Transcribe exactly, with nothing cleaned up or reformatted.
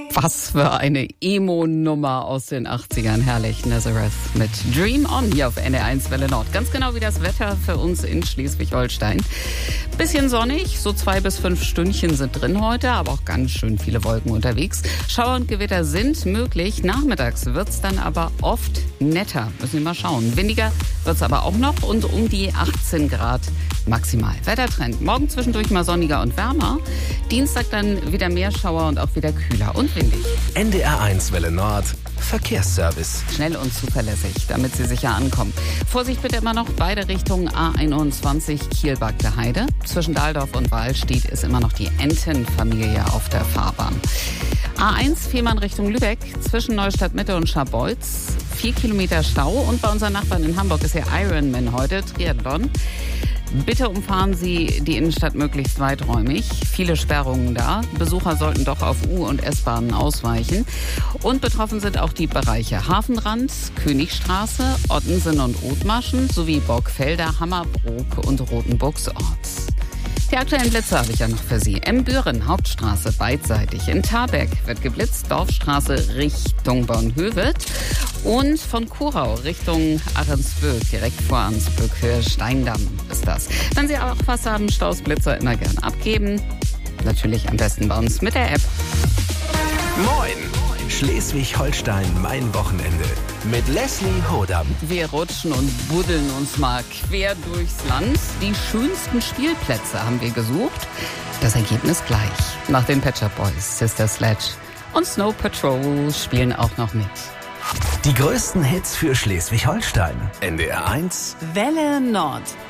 Was für eine Emo-Nummer aus den achtzigern. Herrlich, Nazareth mit Dream On hier auf N D R eins Welle Nord. Ganz genau wie das Wetter für uns in Schleswig-Holstein. Bisschen sonnig, so zwei bis fünf Stündchen sind drin heute, aber auch ganz schön viele Wolken unterwegs. Schauer und Gewitter sind möglich. Nachmittags wird's dann aber oft netter. Müssen wir mal schauen. Windiger wird's aber auch noch und um die achtzehn Grad maximal. Wettertrend. Morgen zwischendurch mal sonniger und wärmer. Dienstag dann wieder mehr Schauer und auch wieder kühler und windig. N D R eins Welle Nord. Verkehrsservice. Schnell und zuverlässig, damit Sie sicher ankommen. Vorsicht bitte immer noch beide Richtungen A einundzwanzig Kiel-Bagde Heide. Zwischen Dahldorf und Wahlstedt ist immer noch die Entenfamilie auf der Fahrbahn. A eins Fehmarn Richtung Lübeck zwischen Neustadt Mitte und Scharbeutz. Vier Kilometer Stau und bei unseren Nachbarn in Hamburg ist ja Ironman heute, Triathlon. Bitte umfahren Sie die Innenstadt möglichst weiträumig. Viele Sperrungen da. Besucher sollten doch auf U- und S-Bahnen ausweichen. Und betroffen sind auch die Bereiche Hafenrand, Königstraße, Ottensen und Othmarschen sowie Borgfelder, Hammerbrook und Rotenburgsort. Die aktuellen Blitze habe ich ja noch für Sie. Embüren, Hauptstraße beidseitig. In Tarbeck wird geblitzt, Dorfstraße Richtung Bornhöved. Und von Kurau Richtung Ahrensböck, direkt vor Ahrensböck, Höhe Steindamm ist das. Wenn Sie auch was haben, Stausblitzer immer gern abgeben. Natürlich am besten bei uns mit der App. Moin! Schleswig-Holstein, mein Wochenende. Mit Leslie Hodam. Wir rutschen und buddeln uns mal quer durchs Land. Die schönsten Spielplätze haben wir gesucht. Das Ergebnis gleich. Nach den Pet Shop Boys, Sister Sledge und Snow Patrol spielen auch noch mit. Die größten Hits für Schleswig-Holstein. N D R eins Welle Nord.